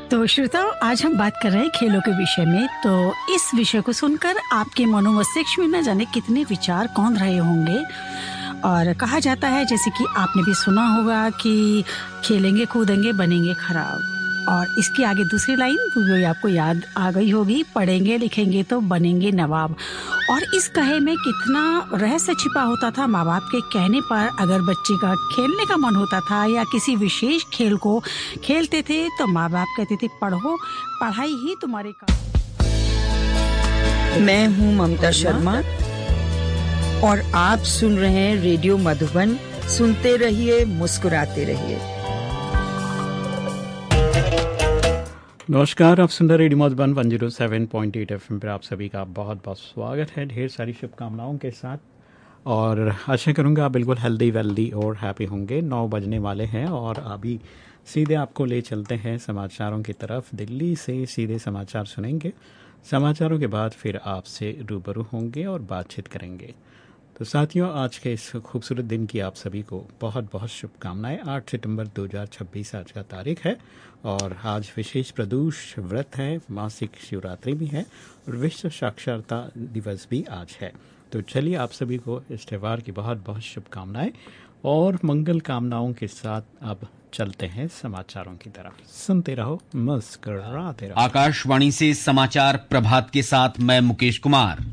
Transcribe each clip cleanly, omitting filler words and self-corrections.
तो श्रोताओं, आज हम बात कर रहे हैं खेलों के विषय में। तो इस विषय को सुनकर आपके मनोमस्तिष्क में न जाने कितने विचार कौंध रहे होंगे। और कहा जाता है, जैसे कि आपने भी सुना होगा, कि खेलेंगे कूदेंगे बनेंगे खराब। और इसकी आगे दूसरी लाइन वो आपको याद आ गई होगी, पढ़ेंगे लिखेंगे तो बनेंगे नवाब। और इस कहे में कितना रहस्य छिपा होता था। माँ बाप के कहने पर अगर बच्चे का खेलने का मन होता था या किसी विशेष खेल को खेलते थे तो माँ बाप कहते थे, पढ़ो, पढ़ाई ही तुम्हारे काम। मैं हूँ ममता शर्मा और आप सुन रहे हैं रेडियो मधुबन। सुनते रहिए, मुस्कुराते रहिए। नमस्कार, आप सुन रहे रेडियो मधुबन 107.8 FM पर आप सभी का बहुत बहुत स्वागत है, ढेर सारी शुभकामनाओं के साथ। और आशा करूँगा आप बिल्कुल हेल्दी वेल्दी और हैप्पी होंगे। 9 बजने वाले हैं और अभी सीधे आपको ले चलते हैं समाचारों की तरफ। दिल्ली से सीधे समाचार सुनेंगे। समाचारों के बाद फिर आपसे रूबरू होंगे और बातचीत करेंगे। तो साथियों, आज के इस खूबसूरत दिन की आप सभी को बहुत बहुत शुभकामनाएं। 8 सितंबर 2026 आज का तारीख है और आज विशेष प्रदोष व्रत है, मासिक शिवरात्रि भी है और विश्व साक्षरता दिवस भी आज है। तो चलिए, आप सभी को इस त्यौहार की बहुत बहुत शुभकामनाएं और मंगल कामनाओं के साथ अब चलते हैं समाचारों की तरफ। सुनते रहो, मुस्कुराते रहो। आकाशवाणी से समाचार प्रभात के साथ मैं मुकेश कुमार।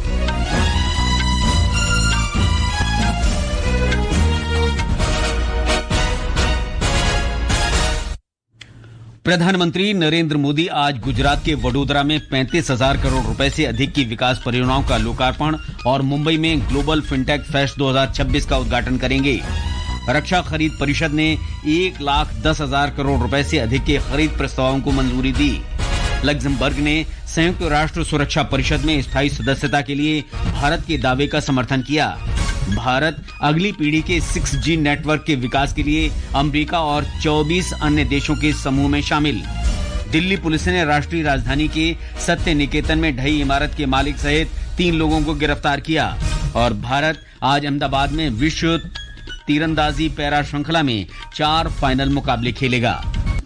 प्रधानमंत्री नरेंद्र मोदी आज गुजरात के वडोदरा में 35,000 करोड़ रुपए से अधिक की विकास परियोजनाओं का लोकार्पण और मुंबई में ग्लोबल फिनटेक फेस्ट 2026 का उद्घाटन करेंगे। रक्षा खरीद परिषद ने 1,10,000 करोड़ रुपए से अधिक के खरीद प्रस्तावों को मंजूरी दी। लग्जमबर्ग ने संयुक्त राष्ट्र सुरक्षा परिषद में स्थायी सदस्यता के लिए भारत के दावे का समर्थन किया। भारत अगली पीढ़ी के 6G नेटवर्क के विकास के लिए अमेरिका और 24 अन्य देशों के समूह में शामिल। दिल्ली पुलिस ने राष्ट्रीय राजधानी के सत्य निकेतन में ढही इमारत के मालिक सहित 3 लोगों को गिरफ्तार किया। और भारत आज अहमदाबाद में विश्व तीरंदाजी पैरा श्रृंखला में 4 फाइनल मुकाबले खेलेगा।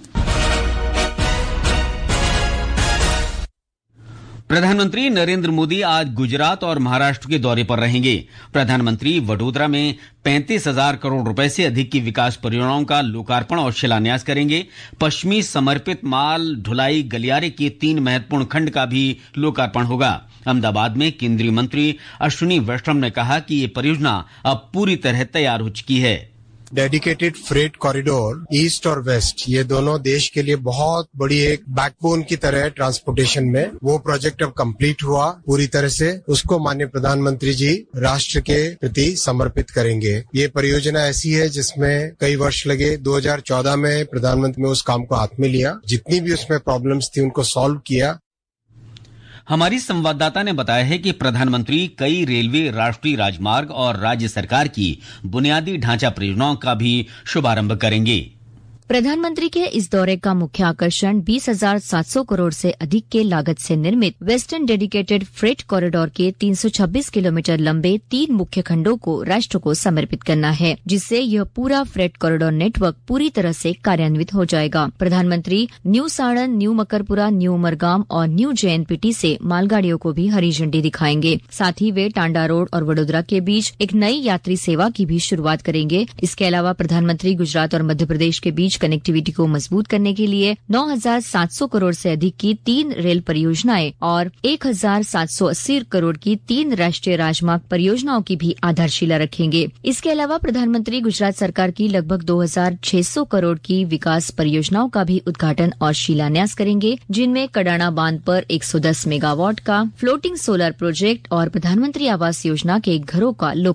प्रधानमंत्री नरेंद्र मोदी आज गुजरात और महाराष्ट्र के दौरे पर रहेंगे। प्रधानमंत्री वडोदरा में 35,000 करोड़ रुपए से अधिक की विकास परियोजनाओं का लोकार्पण और शिलान्यास करेंगे। पश्चिमी समर्पित माल ढुलाई गलियारे के 3 महत्वपूर्ण खंड का भी लोकार्पण होगा। अहमदाबाद में केंद्रीय मंत्री अश्विनी वैष्णव ने कहा कि ये परियोजना अब पूरी तरह तैयार हो चुकी है। डेडिकेटेड फ्रेट कॉरिडोर ईस्ट और वेस्ट, ये दोनों देश के लिए बहुत बड़ी एक बैकबोन की तरह है ट्रांसपोर्टेशन में। वो प्रोजेक्ट अब कंप्लीट हुआ पूरी तरह से, उसको माननीय प्रधानमंत्री जी राष्ट्र के प्रति समर्पित करेंगे। ये परियोजना ऐसी है जिसमें कई वर्ष लगे। 2014 में प्रधानमंत्री ने उस काम को हाथ में लिया, जितनी भी उसमें प्रॉब्लम्स थी उनको सॉल्व किया। हमारी संवाददाता ने बताया है कि प्रधानमंत्री कई रेलवे, राष्ट्रीय राजमार्ग और राज्य सरकार की बुनियादी ढांचा परियोजनाओं का भी शुभारंभ करेंगे। प्रधानमंत्री के इस दौरे का मुख्य आकर्षण 20,700 करोड़ से अधिक के लागत से निर्मित वेस्टर्न डेडिकेटेड फ्रेट कॉरिडोर के 326 किलोमीटर लंबे 3 मुख्य खंडों को राष्ट्र को समर्पित करना है, जिससे यह पूरा फ्रेट कॉरिडोर नेटवर्क पूरी तरह से कार्यान्वित हो जाएगा। प्रधानमंत्री new साड़न, new Makarpura, new Umargam और न्यू JNPT से मालगाड़ियों को भी हरी झंडी दिखाएंगे। साथ ही वे टांडा रोड और वडोदरा के बीच एक नई यात्री सेवा की भी शुरुआत करेंगे। इसके अलावा प्रधानमंत्री गुजरात और मध्य प्रदेश के बीच कनेक्टिविटी को मजबूत करने के लिए 9,700 करोड़ से अधिक की 3 रेल परियोजनाएं और 1,780 करोड़ की 3 राष्ट्रीय राजमार्ग परियोजनाओं की भी आधारशिला रखेंगे। इसके अलावा प्रधानमंत्री गुजरात सरकार की लगभग 2,600 करोड़ की विकास परियोजनाओं का भी उद्घाटन और शिलान्यास करेंगे, जिनमें कडाना बांध पर 110 मेगावाट का फ्लोटिंग सोलर प्रोजेक्ट और प्रधानमंत्री आवास योजना के घरों का